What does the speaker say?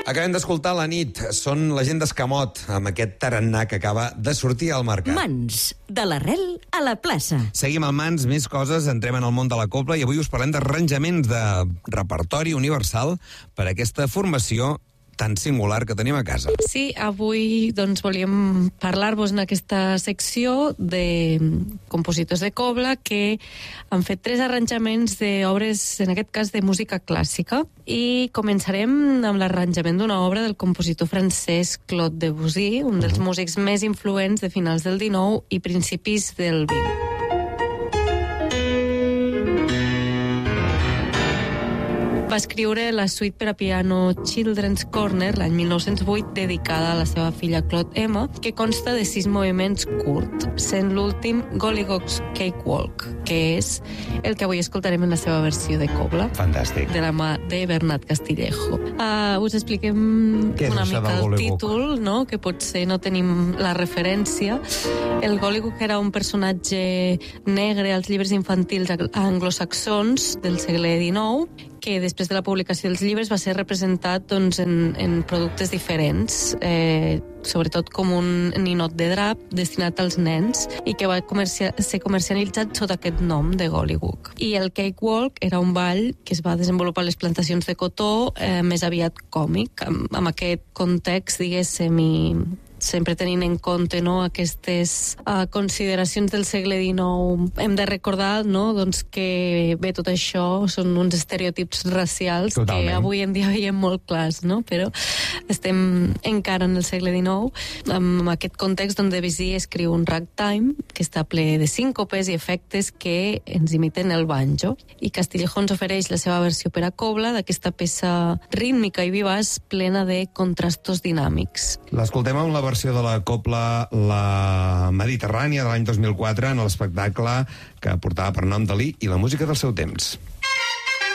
Acabem d'escoltar La nit. Són la gent d'Escamot, amb aquest tarannà que acaba de sortir al mercat. Mans, de l'arrel a la plaça. Seguim al Mans, més coses, entrem en el món de la cobla i avui us parlem d'arranjaments de repertori universal per a aquesta formació tan singular que tenim a casa. Sí, avui volíem parlar-vos en aquesta secció de compositors de cobla que han fet 3 arranjaments d'obres, en aquest cas de música clàssica, i començarem amb l'arranjament d'una obra del compositor francès Claude Debussy, un dels músics més influents de finals del XIX i principis del XX. Va escriure la suite per a piano Children's Corner l'any 1908, dedicada a la seva filla Claude Emma, que consta de 6 moviments curts, sent l'últim Gollygog's Cakewalk, que és el que avui escoltarem en la seva versió de cobla. Fantàstic. De la mà de Bernat Castillejo. Us expliquem una mica el títol, no? Que potser no tenim la referència. El Gollygog era un personatge negre als llibres infantils anglosaxons del segle XIX, que després de la publicació dels llibres va ser representat en productes diferents, sobretot com un ninot de drap destinat als nens, i que va ser comercialitzat sota aquest nom de Gollygog. I el Cakewalk era un ball que es va desenvolupar a les plantacions de cotó, més aviat còmic, amb aquest context, diguéssim, sempre tenint en compte aquestes consideracions del segle XIX. Hem de recordar que bé, tot això són uns estereotips racials. Totalment. Que avui en dia veiem molt clars, però estem encara en el segle XIX, amb aquest context on Debussy escriu un ragtime que està ple de síncopes i efectes que ens imiten el banjo. I Castillejo ens ofereix la seva versió per a cobla d'aquesta peça rítmica i vivaç plena de contrastos dinàmics. L'escoltem amb la versió de la cobla La Mediterrània de l'any 2004 en l'espectacle que portava per nom Dalí i la música del seu temps.